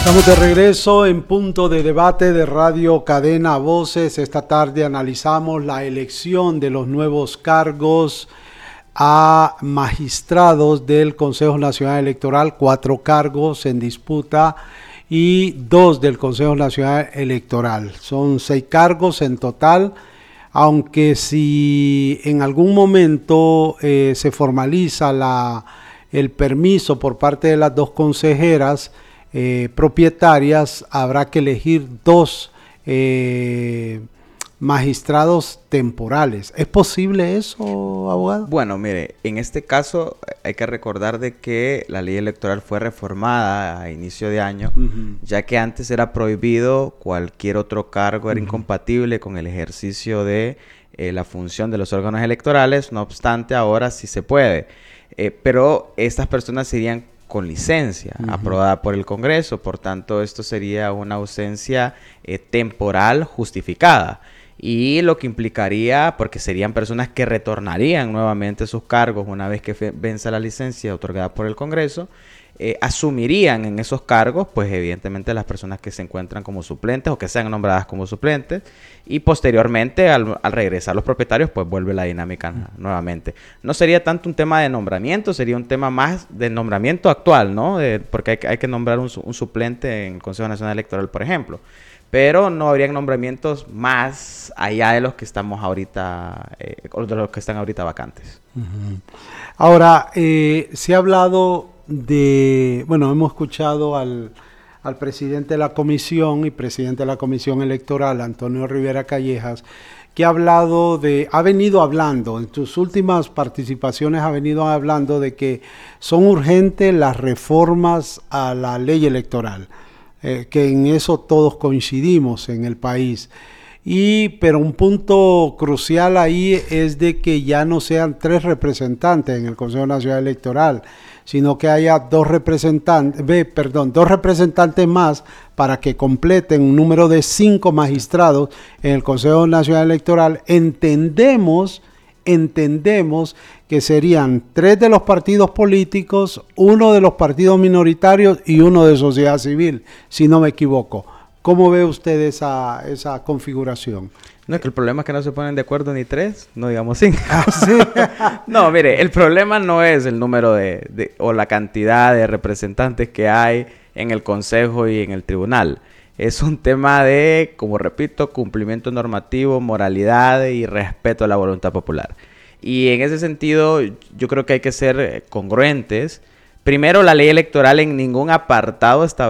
Estamos de regreso en Punto de Debate de Radio Cadena Voces. Esta tarde analizamos la elección de los nuevos cargos a magistrados del Consejo Nacional Electoral, 4 cargos en disputa y 2 del Consejo Nacional Electoral. Son 6 cargos en total, aunque si en algún momento se formaliza el permiso por parte de las 2 consejeras propietarias, habrá que elegir 2 magistrados temporales. ¿Es posible eso, abogado? Bueno, mire, en este caso hay que recordar de que la ley electoral fue reformada a inicio de año, ya que antes era prohibido cualquier otro cargo, era incompatible con el ejercicio de la función de los órganos electorales. No obstante, ahora sí se puede, pero estas personas serían con licencia aprobada por el Congreso. Por tanto, esto sería una ausencia temporal justificada. Y lo que implicaría, porque serían personas que retornarían nuevamente sus cargos una vez que venza la licencia otorgada por el Congreso, asumirían en esos cargos, pues evidentemente las personas que se encuentran como suplentes o que sean nombradas como suplentes, y posteriormente al regresar los propietarios, pues vuelve la dinámica nuevamente. No sería tanto un tema de nombramiento, sería un tema más de nombramiento actual, ¿no? Porque hay que nombrar un suplente en el Consejo Nacional Electoral, por ejemplo. Pero no habrían nombramientos más allá de los que estamos ahorita, o de los que están ahorita vacantes. Ahora, se ha hablado hemos escuchado al presidente de la comisión y presidente de la comisión electoral, Antonio Rivera Callejas, que ha venido hablando, en sus últimas participaciones ha venido hablando de que son urgentes las reformas a la ley electoral. Que en eso todos coincidimos en el país. Pero un punto crucial ahí es de que ya no sean 3 representantes en el Consejo Nacional Electoral, sino que haya 2 representantes más para que completen un número de 5 magistrados en el Consejo Nacional Electoral. Entendemos que serían 3 de los partidos políticos, 1 de los partidos minoritarios y 1 de sociedad civil, si no me equivoco. ¿Cómo ve usted esa configuración? No, es que el problema es que no se ponen de acuerdo ni 3, no digamos 5. ¿Sí? No, mire, el problema no es el número o la cantidad de representantes que hay en el Consejo y en el Tribunal. Es un tema de, como repito, cumplimiento normativo, moralidad y respeto a la voluntad popular. Y en ese sentido, yo creo que hay que ser congruentes. Primero, la ley electoral en ningún apartado establece